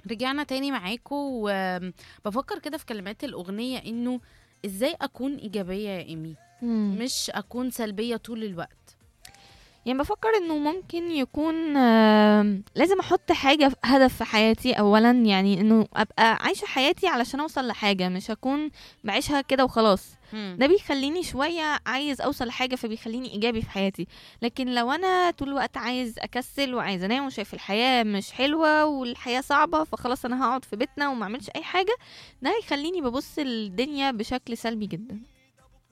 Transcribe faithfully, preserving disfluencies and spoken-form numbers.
رجعنا تاني معاكم، وبفكر كده في كلمات الأغنية إنه إزاي أكون إيجابية يا إيمي، مم. مش أكون سلبية طول الوقت. يعني بفكر انه ممكن يكون آم، لازم احط حاجة في- هدف في حياتي اولا، يعني انه ابقى عايشة حياتي علشان اوصل لحاجة، مش اكون بعيشها كده وخلاص. مم. ده بيخليني شوية عايز اوصل لحاجة، فبيخليني ايجابي في حياتي. لكن لو انا طول الوقت عايز اكسل وعايز انام وشايف الحياة مش حلوة والحياة صعبة، فخلاص انا هقعد في بيتنا وما اعملش اي حاجة. ده هيخليني ببص الدنيا بشكل سلبي جدا.